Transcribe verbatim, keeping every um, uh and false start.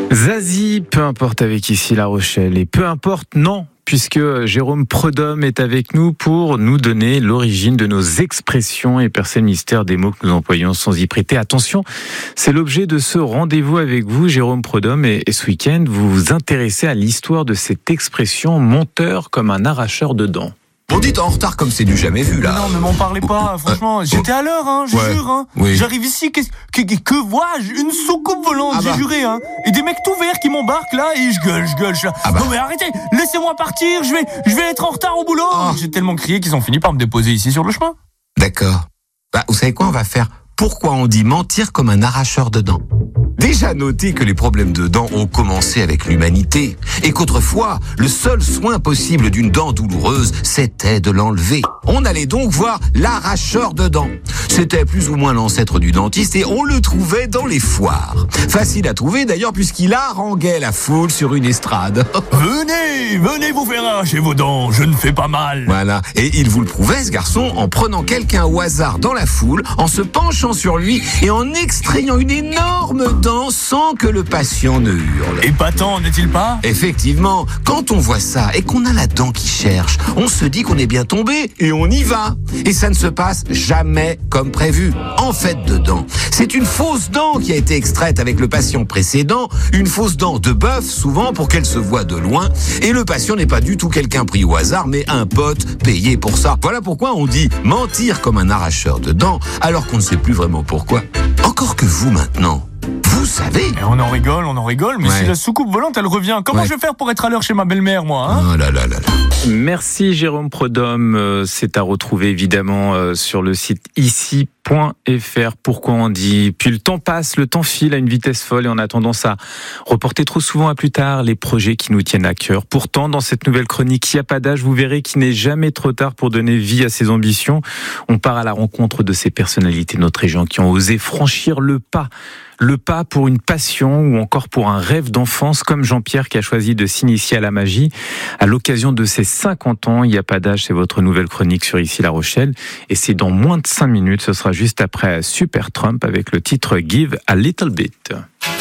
Zazie, peu importe avec ici La Rochelle, et peu importe non, puisque Jérôme Prudhomme est avec nous pour nous donner l'origine de nos expressions et percer le mystère des mots que nous employons sans y prêter attention. C'est l'objet de ce rendez-vous avec vous, Jérôme Prudhomme, et, et ce week-end, vous vous intéressez à l'histoire de cette expression « monteur comme un arracheur de dents ». Bon, dites en retard comme c'est du jamais vu, là. Mais non, mais m'en parlez pas, franchement. J'étais à l'heure, hein, je Ouais, jure, hein. oui. J'arrive ici, que, que, que vois-je? Une soucoupe volante, Ah bah. j'ai juré, hein. Et des mecs tout verts qui m'embarquent, là, et je gueule, je gueule, je... Ah bah. Non, mais arrêtez, laissez-moi partir, je vais, je vais être en retard au boulot. Oh. J'ai tellement crié qu'ils ont fini par me déposer ici sur le chemin. D'accord. Bah, vous savez quoi, on va faire pourquoi on dit mentir comme un arracheur de dents. Déjà notez que les problèmes de dents ont commencé avec l'humanité et qu'autrefois, le seul soin possible d'une dent douloureuse, c'était de l'enlever. On allait donc voir l'arracheur de dents. C'était plus ou moins l'ancêtre du dentiste et on le trouvait dans les foires. Facile à trouver d'ailleurs puisqu'il haranguait la foule sur une estrade. Venez, venez vous faire arracher vos dents, je ne fais pas mal. Voilà, et il vous le prouvait ce garçon en prenant quelqu'un au hasard dans la foule, en se penchant sur lui et en extrayant une énorme dent sans que le patient ne hurle. Épatant, n'est-il pas? Effectivement, quand on voit ça et qu'on a la dent qui cherche, on se dit qu'on est bien tombé et on y va. Et ça ne se passe jamais comme prévu. En fait, dedans, c'est une fausse dent qui a été extraite avec le patient précédent, une fausse dent de bœuf, souvent pour qu'elle se voie de loin, et le patient n'est pas du tout quelqu'un pris au hasard, mais un pote payé pour ça. Voilà pourquoi on dit mentir comme un arracheur de dents, alors qu'on ne sait plus vraiment pourquoi. Encore que vous maintenant, vous savez. Et on en rigole, on en rigole, mais Ouais. si la soucoupe volante, elle revient, comment Ouais. je vais faire pour être à l'heure chez ma belle-mère, moi, hein? Oh là là là là. Merci Jérôme Prudhomme, euh, c'est à retrouver évidemment euh, sur le site ici point f r. Pourquoi on dit? Puis le temps passe, le temps file à une vitesse folle et on a tendance à reporter trop souvent à plus tard les projets qui nous tiennent à cœur. Pourtant, dans cette nouvelle chronique, il n'y a pas d'âge, vous verrez qu'il n'est jamais trop tard pour donner vie à ses ambitions. On part à la rencontre de ces personnalités de notre région qui ont osé franchir le pas. Le pas pour une passion ou encore pour un rêve d'enfance, comme Jean-Pierre qui a choisi de s'initier à la magie. À l'occasion de ses cinquante ans, il n'y a pas d'âge, c'est votre nouvelle chronique sur Ici La Rochelle. Et c'est dans moins de cinq minutes, ce sera juste après Super Trump avec le titre Give a Little Bit.